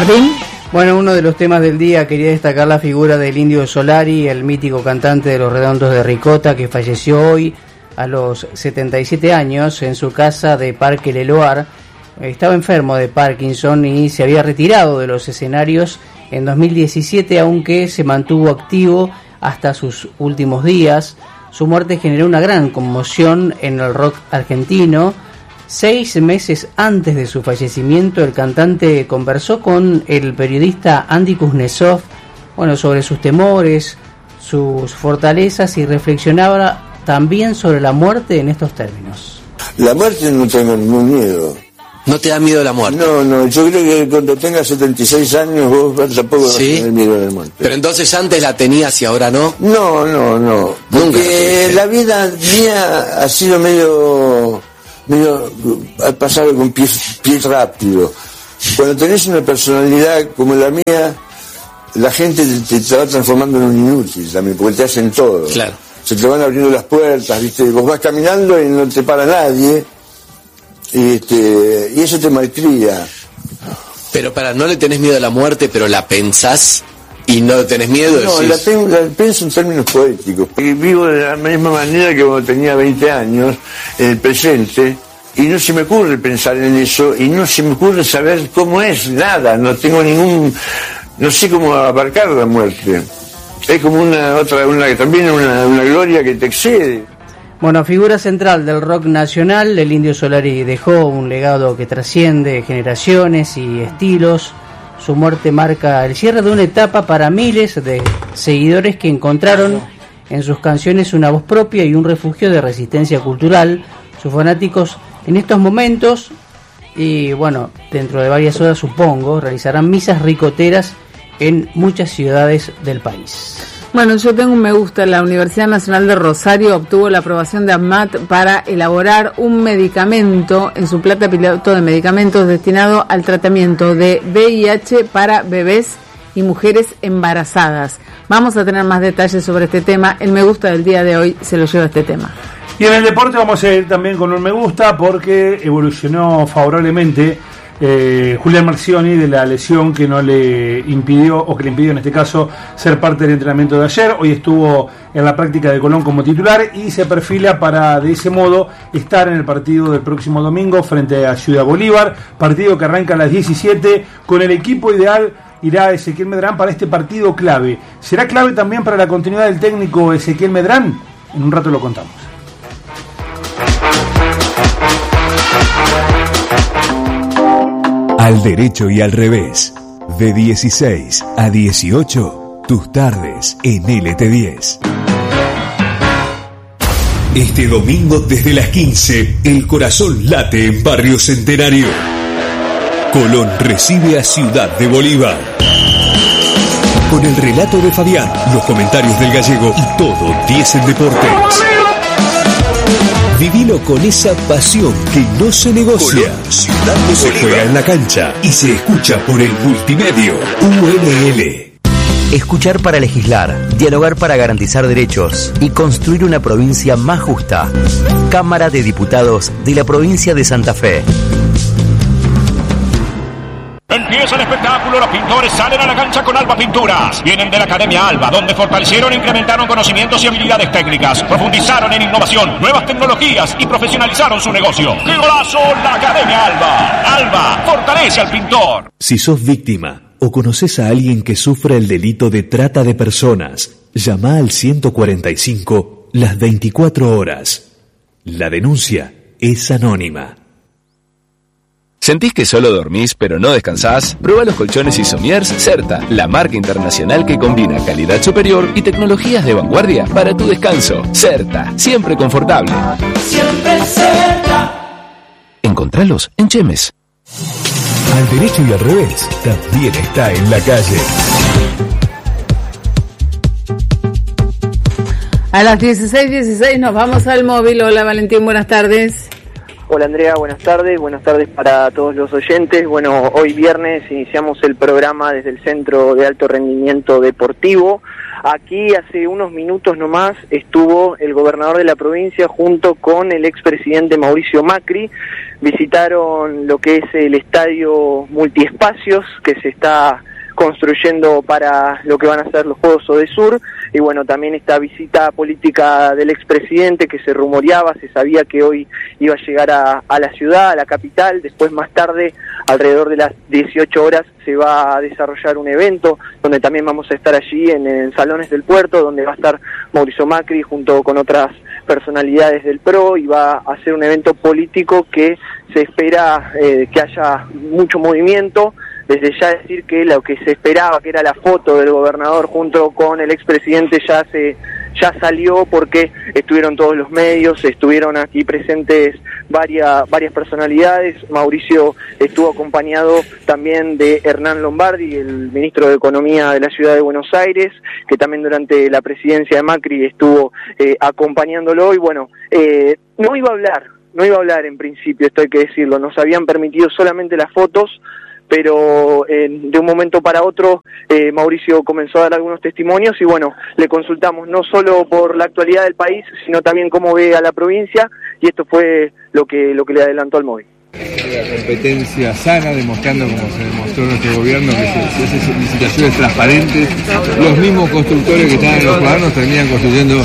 Martín. Bueno, uno de los temas del día, quería destacar la figura del Indio Solari, el mítico cantante de Los Redondos de Ricota, que falleció hoy a los 77 años en su casa de Parque Leloir. Estaba enfermo de Parkinson y se había retirado de los escenarios en 2017, aunque se mantuvo activo hasta sus últimos días. Su muerte generó una gran conmoción en el rock argentino. 6 meses antes de su fallecimiento, el cantante conversó con el periodista Andy Kuznetsov, sobre sus temores, sus fortalezas, y reflexionaba también sobre la muerte en estos términos. La muerte no tengo ningún miedo. ¿No te da miedo la muerte? No, yo creo que cuando tengas 76 años vos tampoco vas a tener miedo de la muerte. Pero entonces antes la tenías y ahora no. No. Porque la vida mía ha sido medio al pasar con pie rápido. Cuando tenés una personalidad como la mía, la gente te va transformando en un inútil también, porque te hacen todo. Claro. Se te van abriendo las puertas, ¿viste? Vos vas caminando y no te para nadie, y eso te malcría. Pero no le tenés miedo a la muerte, pero la pensás y no tenés miedo. No, la pienso en términos poéticos. Vivo de la misma manera que cuando tenía 20 años, en el presente, y no se me ocurre pensar en eso, y no se me ocurre saber cómo es, nada, no sé cómo abarcar la muerte. Es como una gloria que te excede. Figura central del rock nacional, el Indio Solari dejó un legado que trasciende generaciones y estilos. Su muerte marca el cierre de una etapa para miles de seguidores que encontraron en sus canciones una voz propia y un refugio de resistencia cultural. Sus fanáticos en estos momentos, y dentro de varias horas supongo, realizarán misas ricoteras en muchas ciudades del país. Yo tengo un me gusta. La Universidad Nacional de Rosario obtuvo la aprobación de ANMAT para elaborar un medicamento en su planta piloto de medicamentos destinado al tratamiento de VIH para bebés y mujeres embarazadas. Vamos a tener más detalles sobre este tema. El me gusta del día de hoy se lo lleva este tema. Y en el deporte vamos a ir también con un me gusta, porque evolucionó favorablemente Julián Marchioni de la lesión que le impidió en este caso ser parte del entrenamiento de ayer. Hoy estuvo en la práctica de Colón como titular y se perfila para de ese modo estar en el partido del próximo domingo frente a Ciudad Bolívar, partido que arranca a las 17. Con el equipo ideal irá Ezequiel Medrán para este partido clave. ¿Será clave también para la continuidad del técnico Ezequiel Medrán? En un rato lo contamos. Al derecho y al revés, de 16 a 18, tus tardes en LT10. Este domingo desde las 15, el corazón late en Barrio Centenario. Colón recibe a Ciudad de Bolívar. Con el relato de Fabián, los comentarios del Gallego y todo 10 en deportes. Vivilo con esa pasión que no se negocia. Se juega en la cancha y se escucha por el multimedio UNL. Escuchar para legislar, dialogar para garantizar derechos y construir una provincia más justa. Cámara de Diputados de la provincia de Santa Fe. Empieza el espectáculo, los pintores salen a la cancha con Alba Pinturas. Vienen de la Academia Alba, donde fortalecieron e incrementaron conocimientos y habilidades técnicas. Profundizaron en innovación, nuevas tecnologías y profesionalizaron su negocio. ¡Qué golazo! La Academia Alba. Alba, fortalece al pintor. Si sos víctima o conoces a alguien que sufra el delito de trata de personas, llama al 145 las 24 horas. La denuncia es anónima. ¿Sentís que solo dormís pero no descansás? Prueba los colchones Isomiers Certa, la marca internacional que combina calidad superior y tecnologías de vanguardia para tu descanso. Certa, siempre confortable. Siempre Certa. Encontralos en Chemes. Al derecho y al revés, también está en la calle. A las 16:16 nos vamos al móvil. Hola Valentín, buenas tardes. Hola Andrea, buenas tardes para todos los oyentes. Bueno, hoy viernes iniciamos el programa desde el Centro de Alto Rendimiento Deportivo. Aquí hace unos minutos nomás estuvo el gobernador de la provincia junto con el expresidente Mauricio Macri. Visitaron lo que es el estadio multiespacios que se está construyendo para lo que van a ser los Juegos Odesur, y bueno, también esta visita política del expresidente que se rumoreaba, se sabía que hoy iba a llegar a la ciudad, a la capital. Después, más tarde, alrededor de las 18 horas, se va a desarrollar un evento donde también vamos a estar allí en Salones del Puerto, donde va a estar Mauricio Macri junto con otras personalidades del PRO, y va a ser un evento político que se espera que haya mucho movimiento. Desde ya decir que lo que se esperaba, que era la foto del gobernador junto con el expresidente, ya salió, porque estuvieron todos los medios, estuvieron aquí presentes varias personalidades. Mauricio estuvo acompañado también de Hernán Lombardi, el ministro de Economía de la Ciudad de Buenos Aires, que también durante la presidencia de Macri estuvo acompañándolo. Y bueno, no iba a hablar en principio, esto hay que decirlo, nos habían permitido solamente las fotos, pero de un momento para otro Mauricio comenzó a dar algunos testimonios, y bueno, le consultamos no solo por la actualidad del país, sino también cómo ve a la provincia, y esto fue lo que le adelantó al móvil. La competencia sana, demostrando, como se demostró nuestro gobierno, que se hacen licitaciones transparentes. Los mismos constructores que estaban en los cuadernos terminan construyendo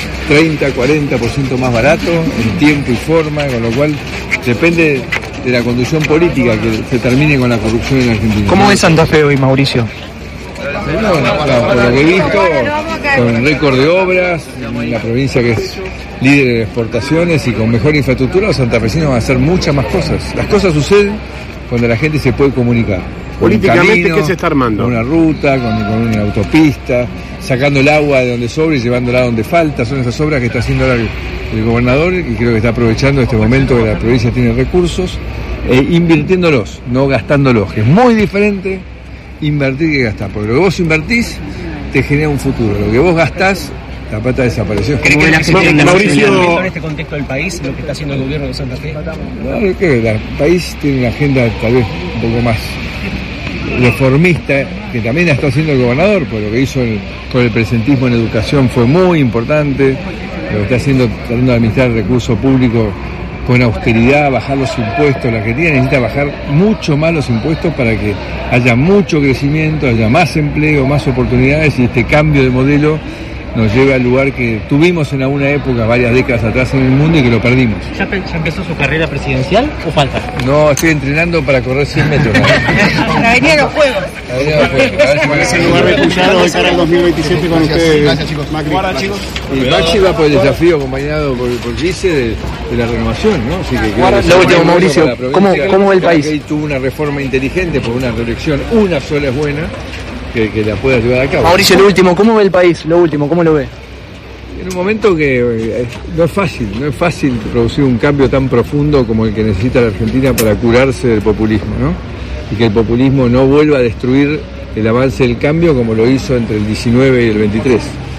30-40% más barato, en tiempo y forma, con lo cual depende de la conducción política que se termine con la corrupción en Argentina. ¿Cómo ves Santa Fe hoy, Mauricio? Bueno, por lo que he visto, con récord de obras, la provincia que es líder de exportaciones y con mejor infraestructura, los santafesinos van a hacer muchas más cosas. Las cosas suceden cuando la gente se puede comunicar. Políticamente, ¿qué se está armando? Con una ruta, con una autopista, sacando el agua de donde sobra y llevándola donde falta. Son esas obras que está haciendo ahora el gobernador, y creo que está aprovechando este momento que la provincia tiene recursos, invirtiéndolos, no gastándolos, que es muy diferente invertir que gastar, porque lo que vos invertís te genera un futuro, lo que vos gastás, la plata desapareció. ¿Cree que la gente Mauricio en este contexto del país, lo que está haciendo el gobierno de Santa Fe? No, creo que el país tiene una agenda tal vez un poco más reformista, que también la está haciendo el gobernador, por lo que hizo con el presentismo en educación fue muy importante, lo que está haciendo, tratando de administrar recursos públicos con austeridad, bajar los impuestos. La Argentina necesita bajar mucho más los impuestos para que haya mucho crecimiento, haya más empleo, más oportunidades, y este cambio de modelo nos lleva al lugar que tuvimos en alguna época, varias décadas atrás en el mundo, y que lo perdimos. ¿Ya empezó su carrera presidencial o falta? No, estoy entrenando para correr 100 metros. La Avenida de los Juegos. La Avenida de los Juegos. ¿Cuál es el lugar de Cuyano hoy para el 2027 con ustedes? Gracias, chicos. Macri. Y Maxi va por el desafío acompañado por Gise de la renovación, ¿no? Así que lo último, Mauricio, ¿cómo ve el país? Que tuvo una reforma inteligente, por una reelección, una sola es buena, que la pueda llevar a cabo. Mauricio, lo último, ¿cómo ve el país? Lo último, ¿cómo lo ve? En un momento que no es fácil producir un cambio tan profundo como el que necesita la Argentina para curarse del populismo, ¿no? Y que el populismo no vuelva a destruir el avance del cambio como lo hizo entre el 19 y el 23.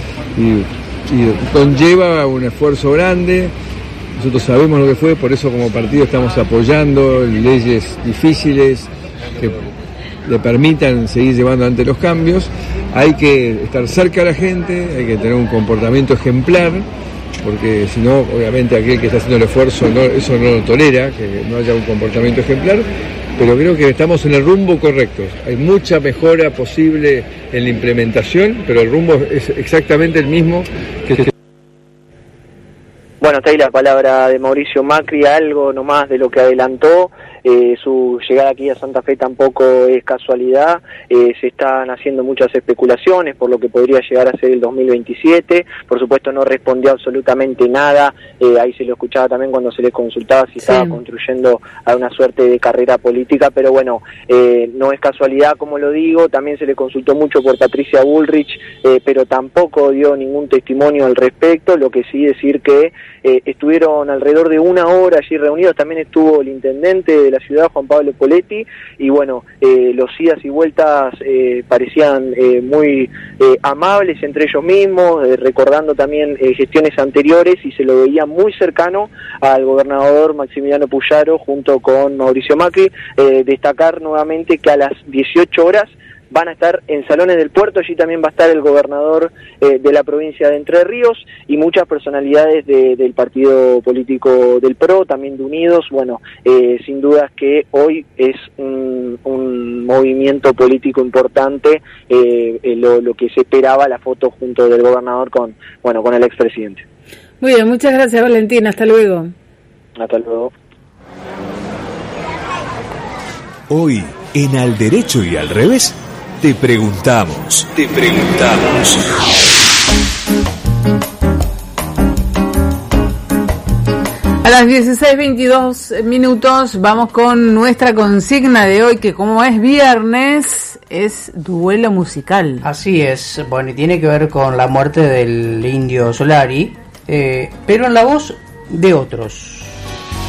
Y conlleva un esfuerzo grande. Nosotros sabemos lo que fue, por eso como partido estamos apoyando leyes difíciles que le permitan seguir llevando adelante los cambios. Hay que estar cerca de la gente, hay que tener un comportamiento ejemplar, porque si no, obviamente aquel que está haciendo el esfuerzo eso no lo tolera, que no haya un comportamiento ejemplar, pero creo que estamos en el rumbo correcto. Hay mucha mejora posible en la implementación, pero el rumbo es exactamente el mismo que... Bueno, está ahí la palabra de Mauricio Macri, algo nomás de lo que adelantó. Su llegada aquí a Santa Fe tampoco es casualidad, se están haciendo muchas especulaciones por lo que podría llegar a ser el 2027, por supuesto no respondió absolutamente nada, ahí se lo escuchaba también cuando se le consultaba si estaba construyendo a una suerte de carrera política, pero bueno, no es casualidad como lo digo. También se le consultó mucho por Patricia Bullrich, pero tampoco dio ningún testimonio al respecto. Lo que sí decir que estuvieron alrededor de una hora allí reunidos, también estuvo el intendente de la ciudad, Juan Pablo Poletti, y bueno, los idas y vueltas parecían muy amables entre ellos mismos, recordando también gestiones anteriores, y se lo veía muy cercano al gobernador Maximiliano Puyaro junto con Mauricio Macri. Destacar nuevamente que a las 18 horas van a estar en Salones del Puerto, allí también va a estar el gobernador de la provincia de Entre Ríos y muchas personalidades del partido político del PRO, también de Unidos. Bueno, sin dudas que hoy es un movimiento político importante, lo que se esperaba, la foto junto del gobernador con el expresidente. Muy bien, muchas gracias, Valentín, hasta luego. Hasta luego. Hoy, en Al Derecho y al Revés, te preguntamos. A las 16:22 vamos con nuestra consigna de hoy, que como es viernes, es duelo musical. Así es, bueno, y tiene que ver con la muerte del Indio Solari, pero en la voz de otros.